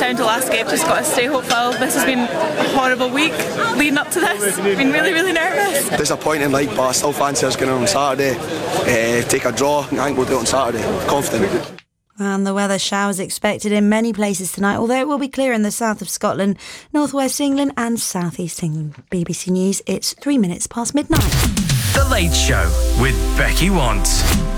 down to last game, just got to stay hopeful. This has been a horrible week leading up to this. I've been really, really nervous. Disappointing, but I still fancy us going on Saturday. Take a draw, I think we'll do it on Saturday. Confident. And the weather showers expected in many places tonight, although it will be clear in the south of Scotland, northwest England and southeast England. BBC News, it's 3 minutes past midnight. The Late Show with Becky Want.